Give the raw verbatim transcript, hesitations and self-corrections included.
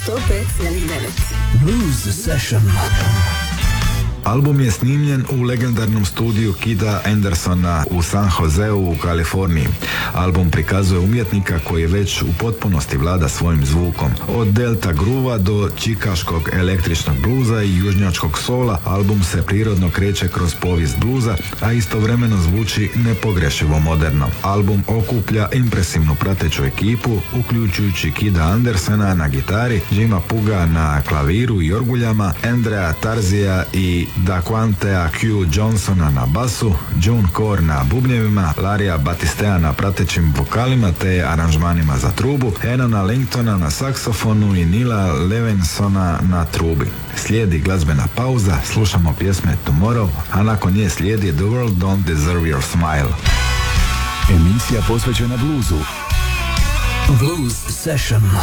sto pet zarez devet. Blues Session. Album je snimljen u legendarnom studiju Kida Andersona u San Joseu u Kaliforniji. Album prikazuje umjetnika koji već u potpunosti vlada svojim zvukom. Od delta gruva do čikaškog električnog bluza i južnjačkog sola, album se prirodno kreće kroz povijest bluza, a istovremeno zvuči nepogrešivo moderno. Album okuplja impresivnu prateću ekipu, uključujući Kida Andersona na gitari, Jima Puga na klaviru i orguljama, Andrea Tarzija i Daquantea Q. Johnsona na basu, June Core na bubnjevima, Larrya Battistea na pratećim vokalima te aranžmanima za trubu, Enona Langtona na saksofonu i Nila Levinsona na trubi. Slijedi glazbena pauza, slušamo pjesme Tomorrow, a nakon nje slijedi The World Don't Deserve Your Smile. Emisija posvećena bluzu. Blues Session.